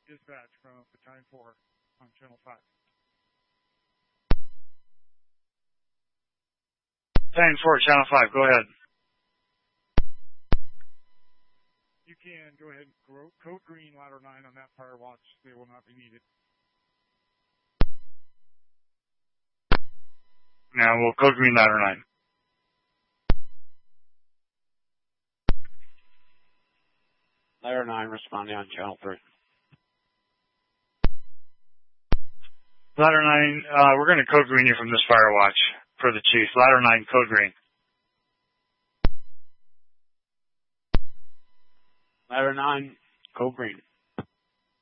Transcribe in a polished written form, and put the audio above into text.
dispatch from Battalion 4 on Channel 5. Battalion 4, Channel 5, go ahead. You can go ahead and code green ladder 9 on that fire watch. They will not be needed. Now we'll code green ladder 9. Ladder 9 responding on Channel 3. Ladder 9, we're going to code green you from this fire watch for the chief. Ladder 9, code green. Ladder 9, code green.